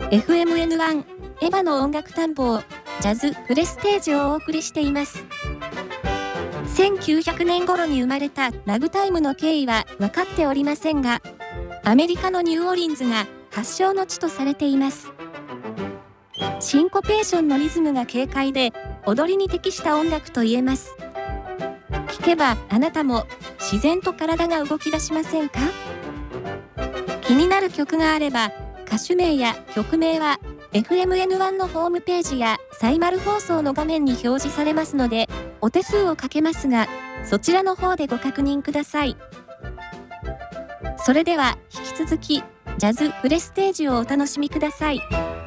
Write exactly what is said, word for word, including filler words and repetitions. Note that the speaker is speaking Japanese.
エフエムエヌワン エヴァの音楽探訪ジャズフレステージをお送りしています。せんきゅうひゃくねん頃に生まれたラグタイムの経緯は分かっておりませんが、アメリカのニューオーリンズが発祥の地とされています。シンコペーションのリズムが軽快で踊りに適した音楽と言えます。聴けばあなたも自然と体が動き出しませんか？気になる曲があれば歌手名や曲名は エフエムエヌワン のホームページやサイマル放送の画面に表示されますので、お手数をかけますが、そちらの方でご確認ください。それでは引き続きジャズフレステージをお楽しみください。